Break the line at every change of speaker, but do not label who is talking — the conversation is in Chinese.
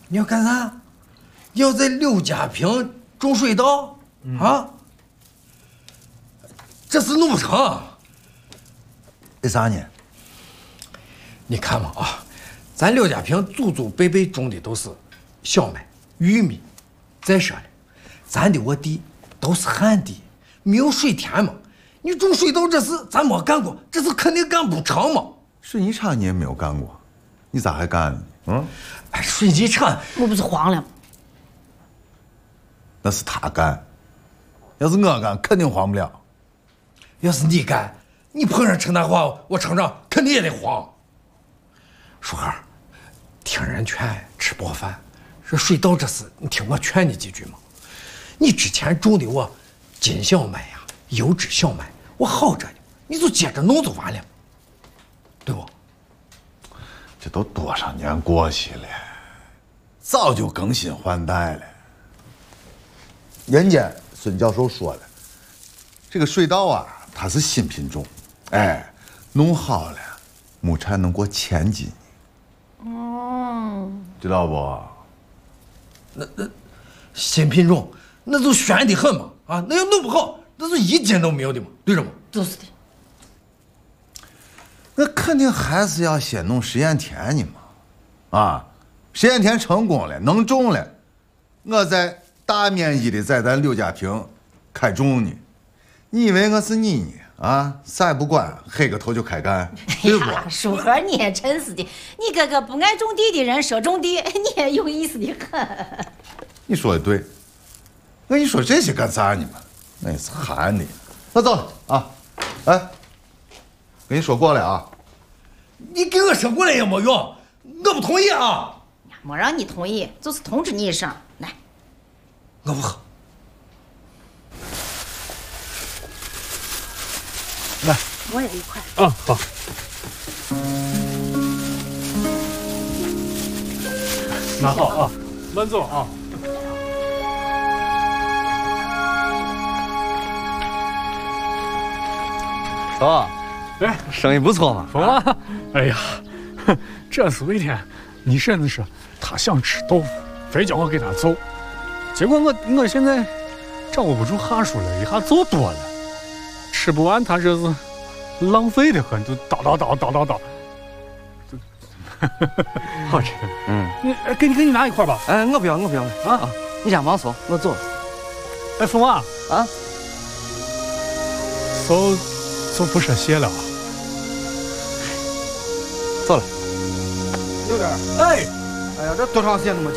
你要干啥？你要在刘家坪种水稻啊？这事弄不成。
为啥呢？
你看嘛啊，咱刘家坪祖祖辈辈种的都是小麦、玉米。再说了，咱的我地都是旱地，没有水田嘛。你种水稻这事咱没干过，这事肯定干不成嘛。
水泥厂你也没有干过，你咋还干呢？嗯？
哎，水泥厂
我不是慌了吗？
那是他干，要是我干，肯定黄不了。
要是你干，你碰上陈大华，我厂长肯定也得慌。书孩，听人劝，吃饱饭。这水稻这事，你听我劝你几句嘛。你之前种的我金小麦呀、优质小麦，我好着呢，你就接着弄就完了，对不？
这都多少年过去了，早就更新换代了。人家孙教授说了，这个水稻啊，它是新品种，哎，弄好了，亩产能过1000斤。
哦，
知道不？
那新品种，那就悬得很嘛！啊，那要弄不好，那就1斤都没有的嘛，对着吗？
就是的。
那肯定还是要先弄实验田呢嘛，啊，实验田成功了，能种了，我再大面积的在咱刘家坪开种呢。你以为我是你呢？啊，啥也不管，黑个头就开干，对不？
书盒你也真是的，你个个不爱种地的人说种地，你也有意思的很。
你说的对，我跟你说这些干啥呢嘛？那也是寒的。那走了啊，哎，跟你说过了啊。
你给我说过来也没用，我不同意啊！
没让你同意，就是通知你一声。来，
我不喝。
来，
我也一块。
啊，好。拿好啊，慢走啊。
走，
哎，
生意不错嘛。
疯了！哎呀，这是那天你婶子说她想吃豆腐，非叫我给她做，结果我现在掌握不住哈数了，一下做多了，吃不完，她这是浪费的很，就叨。好吃。你给你拿一块吧。
哎，我不要啊！你先忙走，我走了。
哎，凤娃
啊，
就不说谢了啊。
走了。
有点。
哎呀，这多长时间都没见。